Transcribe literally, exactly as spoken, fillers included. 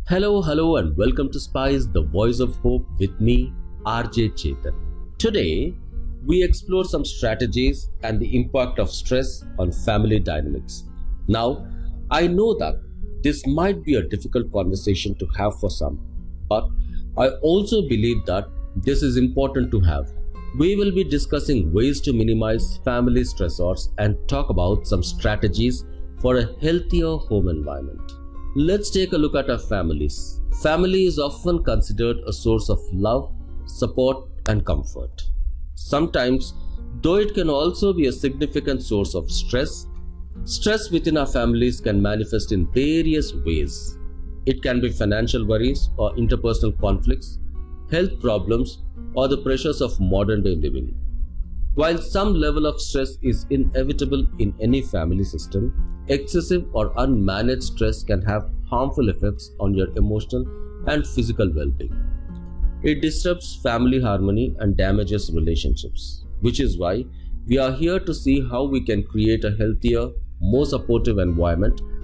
Hello, hello, and welcome to Spice, the voice of hope, with me, R J Chetan. Today, we explore some strategies and the impact of stress on family dynamics. Now, I know that this might be a difficult conversation to have for some, but I also believe that this is important to have. We will be discussing ways to minimize family stressors and talk about some strategies for a healthier home environment. Let's take a look at our families. Family is often considered a source of love, support, and comfort. Sometimes, though it can also be a significant source of stress, stress within our families can manifest in various ways. It can be financial worries or interpersonal conflicts, health problems, or the pressures of modern day living. While some level of stress is inevitable in any family system, excessive or unmanaged stress can have harmful effects on your emotional and physical well-being. It disrupts family harmony and damages relationships, which is why we are here to see how we can create a healthier, more supportive environment